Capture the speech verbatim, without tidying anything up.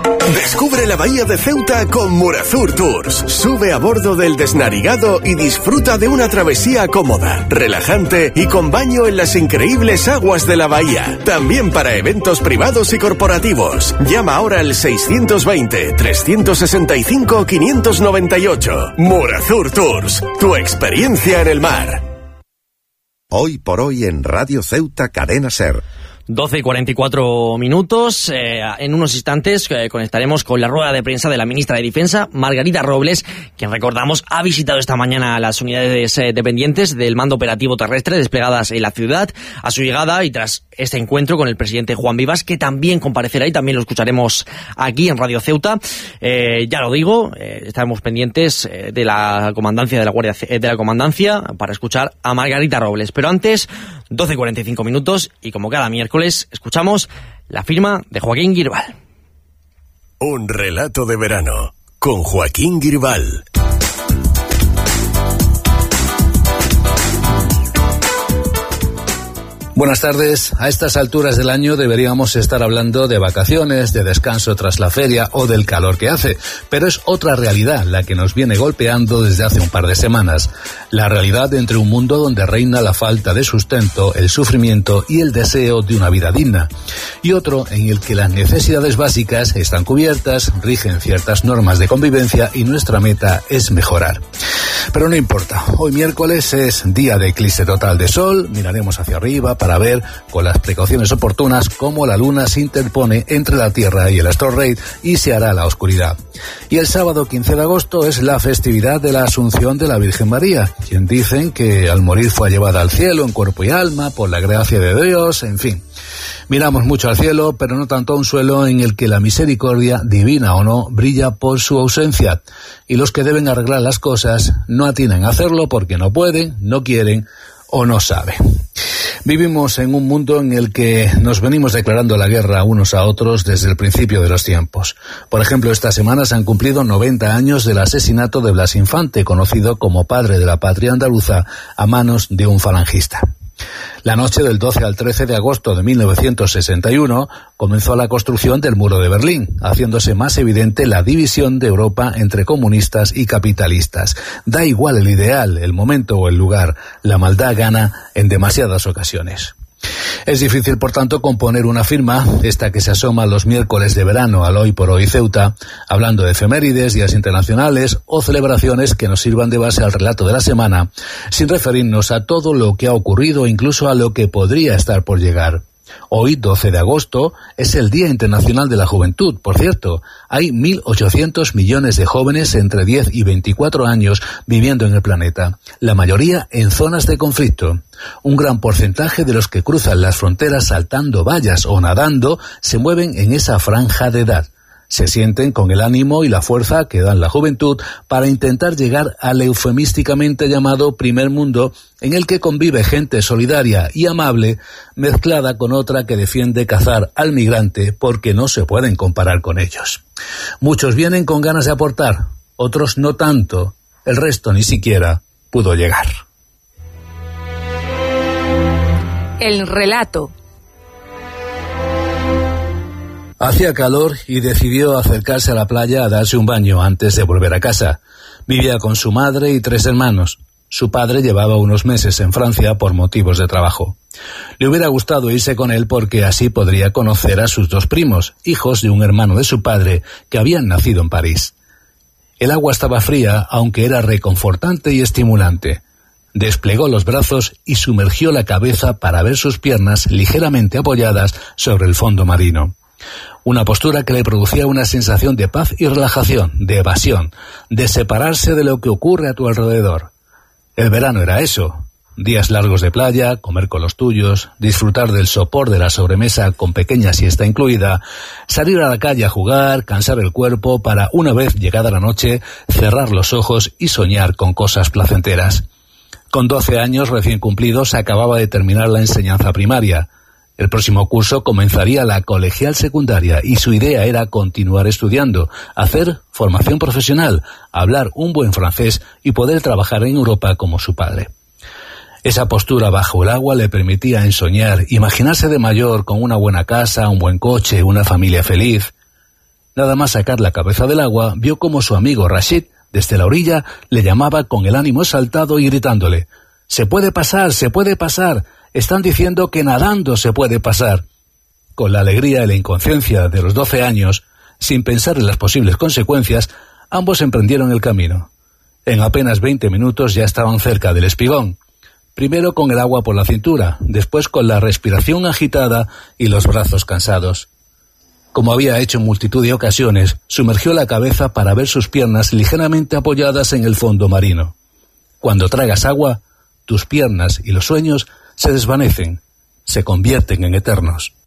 Descubre la bahía de Ceuta con Murazur Tours. Sube a bordo del Desnarigado y disfruta de una travesía cómoda, relajante y con baño en las increíbles aguas de la bahía. También para eventos privados y corporativos. Llama ahora al seiscientos veinte, trescientos sesenta y cinco, quinientos noventa y ocho. Murazur Tours, tu experiencia en el mar. Hoy por hoy en Radio Ceuta Cadena Ser. doce y cuarenta y cuatro minutos. Eh, en unos instantes eh, conectaremos con la rueda de prensa de la ministra de Defensa, Margarita Robles, quien, recordamos, ha visitado esta mañana las unidades eh, dependientes del Mando Operativo Terrestre desplegadas en la ciudad. A su llegada y tras este encuentro con el presidente Juan Vivas, que también comparecerá y también lo escucharemos aquí en Radio Ceuta. Eh, ya lo digo, eh, estaremos pendientes eh, de la comandancia de la Guardia eh, de la comandancia para escuchar a Margarita Robles. Pero antes, doce y cuarenta y cinco minutos y como cada miércoles escuchamos la firma de Joaquín Girbal. Un relato de verano con Joaquín Girbal. Buenas tardes. A estas alturas del año deberíamos estar hablando de vacaciones, de descanso tras la feria o del calor que hace, pero es otra realidad la que nos viene golpeando desde hace un par de semanas. La realidad entre un mundo donde reina la falta de sustento, el sufrimiento y el deseo de una vida digna, y otro en el que las necesidades básicas están cubiertas, rigen ciertas normas de convivencia y nuestra meta es mejorar. Pero no importa, hoy miércoles es día de eclipse total de sol, miraremos hacia arriba para ver, con las precauciones oportunas, cómo la luna se interpone entre la Tierra y el asteroide y se hará la oscuridad. Y el sábado quince de agosto es la festividad de la Asunción de la Virgen María, quien dicen que al morir fue llevada al cielo en cuerpo y alma por la gracia de Dios, en fin. Miramos mucho al cielo, pero no tanto a un suelo en el que la misericordia, divina o no, brilla por su ausencia. Y los que deben arreglar las cosas no atinan a hacerlo porque no pueden, no quieren o no saben. Vivimos en un mundo en el que nos venimos declarando la guerra unos a otros desde el principio de los tiempos. Por ejemplo, esta semana se han cumplido noventa años del asesinato de Blas Infante, conocido como padre de la patria andaluza, a manos de un falangista. La noche del doce al trece de agosto de mil novecientos sesenta y uno comenzó la construcción del Muro de Berlín, haciéndose más evidente la división de Europa entre comunistas y capitalistas. Da igual el ideal, el momento o el lugar, la maldad gana en demasiadas ocasiones. Es difícil, por tanto, componer una firma, esta que se asoma los miércoles de verano al Hoy por Hoy Ceuta, hablando de efemérides, días internacionales o celebraciones que nos sirvan de base al relato de la semana, sin referirnos a todo lo que ha ocurrido, incluso a lo que podría estar por llegar. Hoy, doce de agosto, es el Día Internacional de la Juventud. Por cierto, hay mil ochocientos millones de jóvenes entre diez y veinticuatro años viviendo en el planeta, la mayoría en zonas de conflicto. Un gran porcentaje de los que cruzan las fronteras saltando vallas o nadando se mueven en esa franja de edad. Se sienten con el ánimo y la fuerza que dan la juventud para intentar llegar al eufemísticamente llamado primer mundo, en el que convive gente solidaria y amable, mezclada con otra que defiende cazar al migrante porque no se pueden comparar con ellos. Muchos vienen con ganas de aportar, otros no tanto, el resto ni siquiera pudo llegar. El relato. Hacía calor y decidió acercarse a la playa a darse un baño antes de volver a casa. Vivía con su madre y tres hermanos. Su padre llevaba unos meses en Francia por motivos de trabajo. Le hubiera gustado irse con él porque así podría conocer a sus dos primos, hijos de un hermano de su padre, que habían nacido en París. El agua estaba fría, aunque era reconfortante y estimulante. Desplegó los brazos y sumergió la cabeza para ver sus piernas ligeramente apoyadas sobre el fondo marino. Una postura que le producía una sensación de paz y relajación, de evasión, de separarse de lo que ocurre a tu alrededor. El verano era eso, días largos de playa, comer con los tuyos, disfrutar del sopor de la sobremesa con pequeña siesta incluida, salir a la calle a jugar, cansar el cuerpo para, una vez llegada la noche, cerrar los ojos y soñar con cosas placenteras. Con doce años recién cumplidos acababa de terminar la enseñanza primaria. El próximo curso comenzaría la colegial secundaria y su idea era continuar estudiando, hacer formación profesional, hablar un buen francés y poder trabajar en Europa como su padre. Esa postura bajo el agua le permitía ensoñar, imaginarse de mayor con una buena casa, un buen coche, una familia feliz. Nada más sacar la cabeza del agua, vio como su amigo Rashid, desde la orilla, le llamaba con el ánimo exaltado y gritándole: «¡Se puede pasar, se puede pasar! Están diciendo que nadando se puede pasar». Con la alegría y la inconsciencia de los doce años, sin pensar en las posibles consecuencias, ambos emprendieron el camino. En apenas veinte minutos ya estaban cerca del espigón. Primero con el agua por la cintura, después con la respiración agitada y los brazos cansados. Como había hecho en multitud de ocasiones, sumergió la cabeza para ver sus piernas ligeramente apoyadas en el fondo marino. Cuando tragas agua, tus piernas y los sueños se desvanecen, se convierten en eternos.